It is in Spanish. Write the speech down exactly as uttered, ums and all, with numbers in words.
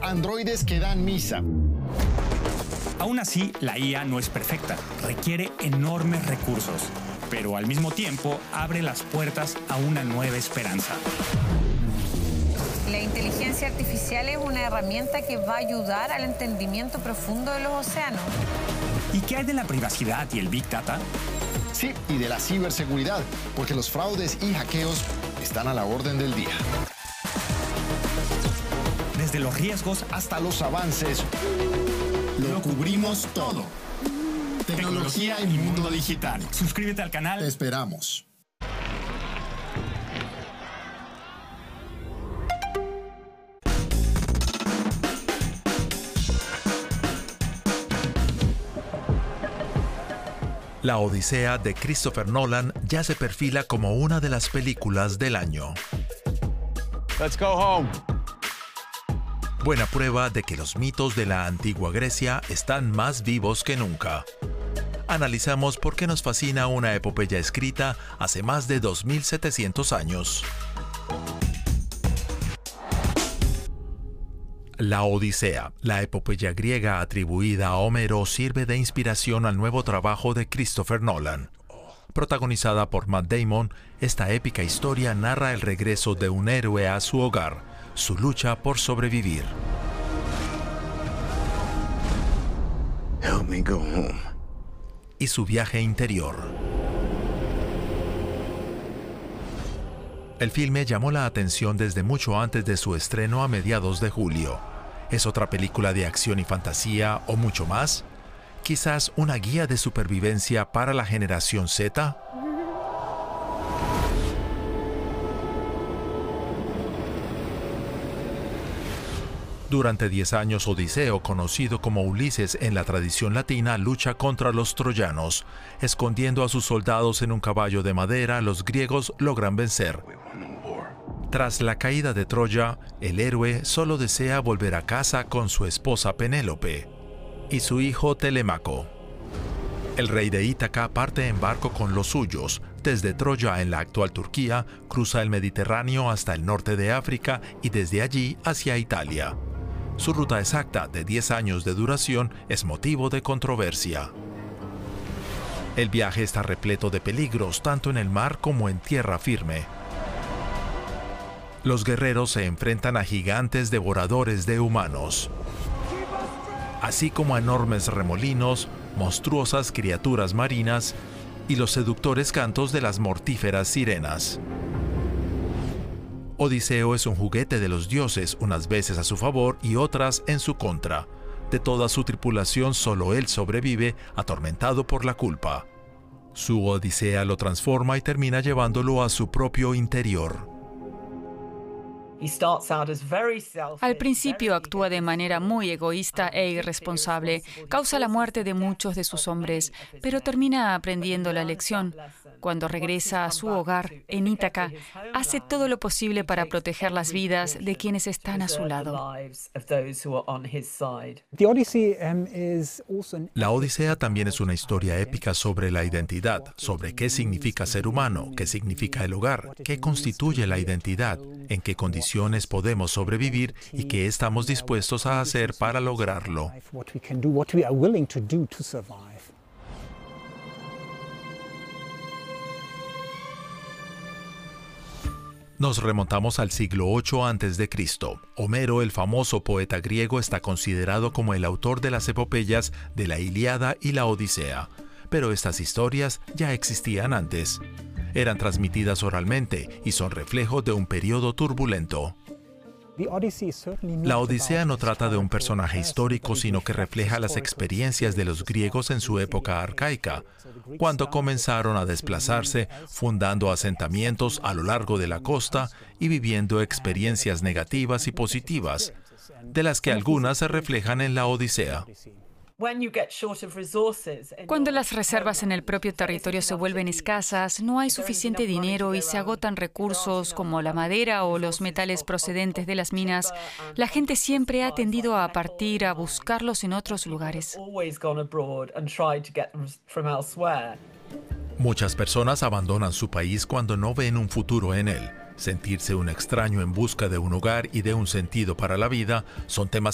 androides que dan misa. Aún así, la I A no es perfecta, requiere enormes recursos, pero al mismo tiempo abre las puertas a una nueva esperanza. La inteligencia artificial es una herramienta que va a ayudar al entendimiento profundo de los océanos. ¿Y qué hay de la privacidad y el Big Data? Sí, y de la ciberseguridad, porque los fraudes y hackeos están a la orden del día. Desde los riesgos hasta los avances, lo cubrimos todo. Tecnología y mundo digital. Suscríbete al canal. Te esperamos. La Odisea de Christopher Nolan ya se perfila como una de las películas del año. Let's go home. Buena prueba de que los mitos de la antigua Grecia están más vivos que nunca. Analizamos por qué nos fascina una epopeya escrita hace más de dos mil setecientos años. La Odisea, la epopeya griega atribuida a Homero, sirve de inspiración al nuevo trabajo de Christopher Nolan. Protagonizada por Matt Damon, esta épica historia narra el regreso de un héroe a su hogar, su lucha por sobrevivir. Help me go home. Y su viaje interior. El filme llamó la atención desde mucho antes de su estreno a mediados de julio. ¿Es otra película de acción y fantasía o mucho más? ¿Quizás una guía de supervivencia para la generación Z? Durante diez años, Odiseo, conocido como Ulises en la tradición latina, lucha contra los troyanos. Escondiendo a sus soldados en un caballo de madera, los griegos logran vencer. Tras la caída de Troya, el héroe solo desea volver a casa con su esposa Penélope y su hijo Telémaco. El rey de Ítaca parte en barco con los suyos. Desde Troya, en la actual Turquía, cruza el Mediterráneo hasta el norte de África y desde allí hacia Italia. Su ruta exacta, de diez años de duración, es motivo de controversia. El viaje está repleto de peligros, tanto en el mar como en tierra firme. Los guerreros se enfrentan a gigantes devoradores de humanos, así como a enormes remolinos, monstruosas criaturas marinas y los seductores cantos de las mortíferas sirenas. Odiseo es un juguete de los dioses, unas veces a su favor y otras en su contra. De toda su tripulación, solo él sobrevive, atormentado por la culpa. Su odisea lo transforma y termina llevándolo a su propio interior. Al principio actúa de manera muy egoísta e irresponsable, causa la muerte de muchos de sus hombres, pero termina aprendiendo la lección. Cuando regresa a su hogar, en Ítaca, hace todo lo posible para proteger las vidas de quienes están a su lado. La Odisea también es una historia épica sobre la identidad, sobre qué significa ser humano, qué significa el hogar, qué constituye la identidad, en qué condiciones podemos sobrevivir y qué estamos dispuestos a hacer para lograrlo. Nos remontamos al siglo ocho antes de Cristo. Homero, el famoso poeta griego, está considerado como el autor de las epopeyas de la Ilíada y la Odisea. Pero estas historias ya existían antes. Eran transmitidas oralmente y son reflejo de un periodo turbulento. La Odisea no trata de un personaje histórico, sino que refleja las experiencias de los griegos en su época arcaica, cuando comenzaron a desplazarse, fundando asentamientos a lo largo de la costa y viviendo experiencias negativas y positivas, de las que algunas se reflejan en la Odisea. Cuando las reservas en el propio territorio se vuelven escasas, no hay suficiente dinero y se agotan recursos como la madera o los metales procedentes de las minas, la gente siempre ha tendido a partir a buscarlos en otros lugares. Muchas personas abandonan su país cuando no ven un futuro en él. Sentirse un extraño en busca de un hogar y de un sentido para la vida son temas